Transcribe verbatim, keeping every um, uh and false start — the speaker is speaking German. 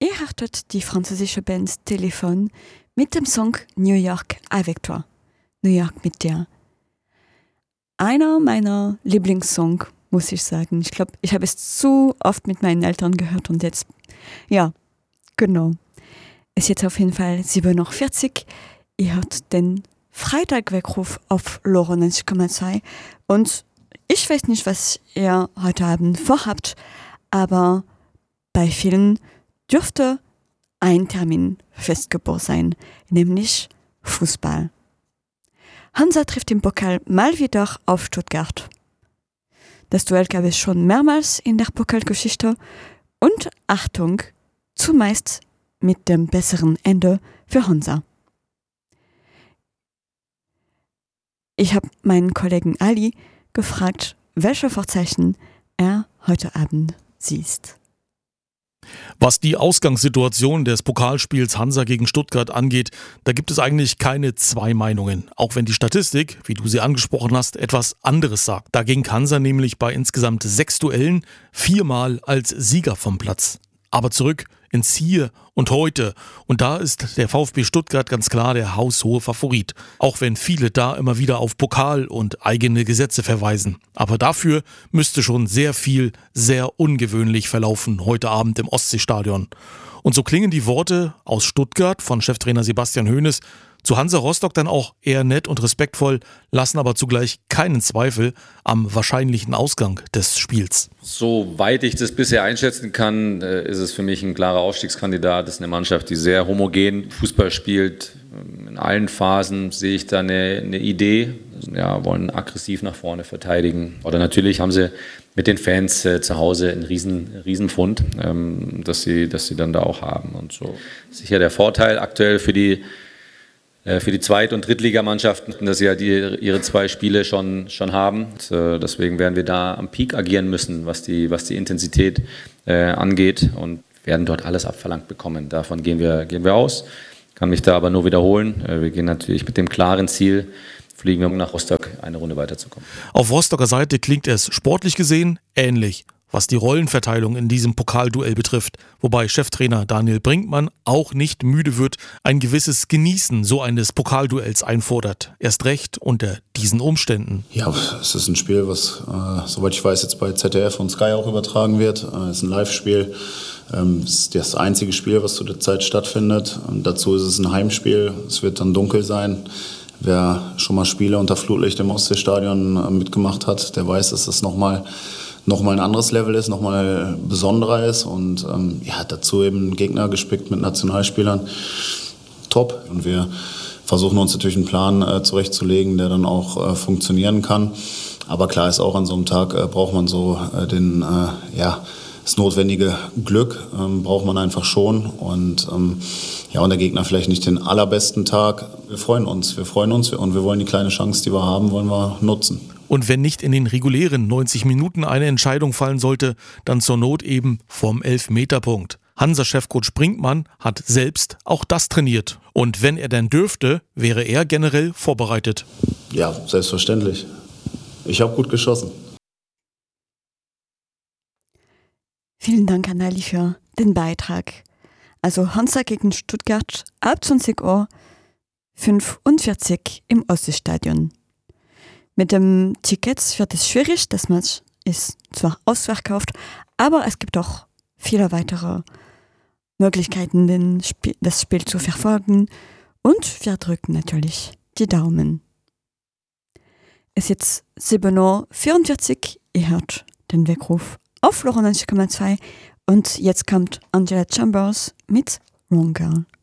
Ihr hörtet die französische Band Telefon mit dem Song New York avec toi. New York mit dir. Einer meiner Lieblingssongs, muss ich sagen. Ich glaube, ich habe es zu oft mit meinen Eltern gehört und jetzt, ja, genau. Es ist jetzt auf jeden Fall sieben Uhr vierzig. Ihr hört den Freitagweckruf auf neunzig Komma zwei und ich weiß nicht, was ihr heute Abend vorhabt, aber bei vielen dürfte ein Termin festgeboren sein, nämlich Fußball. Hansa trifft im Pokal mal wieder auf Stuttgart. Das Duell gab es schon mehrmals in der Pokalgeschichte und Achtung, zumeist mit dem besseren Ende für Hansa. Ich habe meinen Kollegen Ali gefragt, welche Vorzeichen er heute Abend sieht. Was die Ausgangssituation des Pokalspiels Hansa gegen Stuttgart angeht, da gibt es eigentlich keine zwei Meinungen. Auch wenn die Statistik, wie du sie angesprochen hast, etwas anderes sagt. Da ging Hansa nämlich bei insgesamt sechs Duellen viermal als Sieger vom Platz. Aber zurück ins Hier und Heute. Und da ist der VfB Stuttgart ganz klar der haushohe Favorit. Auch wenn viele da immer wieder auf Pokal und eigene Gesetze verweisen. Aber dafür müsste schon sehr viel, sehr ungewöhnlich verlaufen heute Abend im Ostseestadion. Und so klingen die Worte aus Stuttgart von Cheftrainer Sebastian Hoeneß zu Hansa Rostock dann auch eher nett und respektvoll, lassen aber zugleich keinen Zweifel am wahrscheinlichen Ausgang des Spiels. Soweit ich das bisher einschätzen kann, ist es für mich ein klarer Aufstiegskandidat. Das ist eine Mannschaft, die sehr homogen Fußball spielt. In allen Phasen sehe ich da eine, eine Idee. Ja, wollen aggressiv nach vorne verteidigen. Oder natürlich haben sie mit den Fans äh, zu Hause einen riesen, riesen Fund, ähm, dass sie, dass sie dann da auch haben. Und so sicher der Vorteil aktuell für die für die Zweit- und Drittligamannschaften, dass sie ja die, ihre zwei Spiele schon, schon haben. Deswegen werden wir da am Peak agieren müssen, was die, was die Intensität äh, angeht und werden dort alles abverlangt bekommen. Davon gehen wir, gehen wir aus. Kann mich da aber nur wiederholen. Wir gehen natürlich mit dem klaren Ziel, fliegen wir nach Rostock, eine Runde weiterzukommen. Auf Rostocker Seite klingt es sportlich gesehen ähnlich, was die Rollenverteilung in diesem Pokalduell betrifft, wobei Cheftrainer Daniel Brinkmann auch nicht müde wird, ein gewisses Genießen so eines Pokalduells einfordert. Erst recht unter diesen Umständen. Ja, es ist ein Spiel, was, äh, soweit ich weiß, jetzt bei Z D F und Sky auch übertragen wird. Es äh, ist ein Live-Spiel. Ähm, es ist das einzige Spiel, was zu der Zeit stattfindet. Und dazu ist es ein Heimspiel. Es wird dann dunkel sein. Wer schon mal Spiele unter Flutlicht im Ostseestadion äh, mitgemacht hat, der weiß, dass das nochmal nochmal ein anderes Level ist, nochmal besonderer ist und ähm, ja, dazu eben ein Gegner gespickt mit Nationalspielern. Top. Und wir versuchen uns natürlich einen Plan äh, zurechtzulegen, der dann auch äh, funktionieren kann. Aber klar ist auch, an so einem Tag äh, braucht man so äh, den, äh, ja, das notwendige Glück ähm, braucht man einfach schon und ähm, ja, und der Gegner vielleicht nicht den allerbesten Tag. Wir freuen uns, wir freuen uns und wir wollen die kleine Chance, die wir haben, wollen wir nutzen. Und wenn nicht in den regulären neunzig Minuten eine Entscheidung fallen sollte, dann zur Not eben vom Elfmeterpunkt. Hansa-Chefcoach Brinkmann hat selbst auch das trainiert. Und wenn er denn dürfte, wäre er generell vorbereitet. Ja, selbstverständlich. Ich habe gut geschossen. Vielen Dank an Ali für den Beitrag. Also Hansa gegen Stuttgart ab zwanzig Uhr fünfundvierzig im Ostseestadion. Mit dem Tickets wird es schwierig, das Match ist zwar ausverkauft, aber es gibt auch viele weitere Möglichkeiten, den Spiel, das Spiel zu verfolgen und wir drücken natürlich die Daumen. Es ist jetzt sieben Uhr vierundvierzig, ihr hört den Weckruf auf neunzig Komma zwei und jetzt kommt Angela Chambers mit Wrong Girl.